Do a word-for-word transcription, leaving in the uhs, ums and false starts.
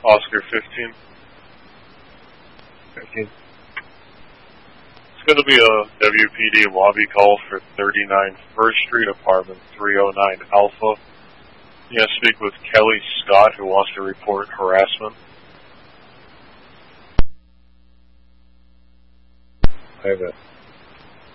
Oscar fifteen. fifteen. It's going to be a W P D lobby call for thirty-nine First Street, apartment three oh nine Alpha. You going to speak with Kelly Scott, who wants to report harassment. I have a